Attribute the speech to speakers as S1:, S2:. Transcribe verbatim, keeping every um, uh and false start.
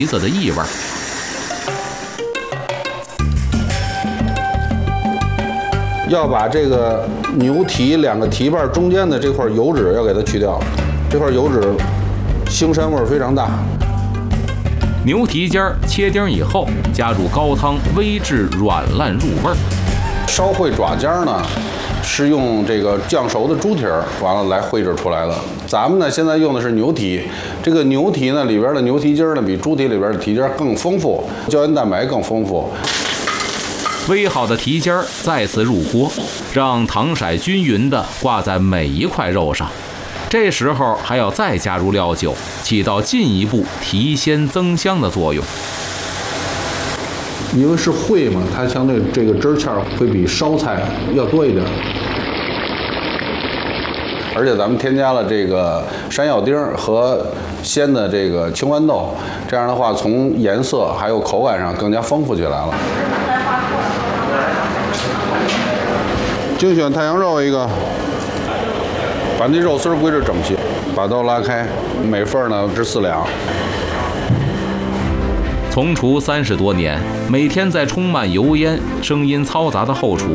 S1: 子的异味。
S2: 要把这个牛蹄两个蹄瓣中间的这块油脂要给它去掉，这块油脂腥膻味非常大。
S1: 牛蹄尖切丁以后，加入高汤煨至软烂入味儿。
S2: 烧烩爪尖呢，是用这个酱熟的猪蹄儿，完了来烩制出来的。咱们呢现在用的是牛蹄，这个牛蹄呢里边的牛蹄筋呢比猪蹄里边的蹄筋更丰富，胶原蛋白更丰富。
S1: 煨好的蹄尖再次入锅，让糖色均匀地挂在每一块肉上。这时候还要再加入料酒，起到进一步提鲜增香的作用。
S2: 因为是烩嘛，它相对这个汁儿芡会比烧菜要多一点。而且咱们添加了这个山药丁和鲜的这个青豌豆，这样的话从颜色还有口感上更加丰富起来了。精选太阳肉一个，把那肉丝归置整齐，把刀拉开，每份呢值四两。
S1: 从厨三十多年，每天在充满油烟、声音嘈杂的后厨，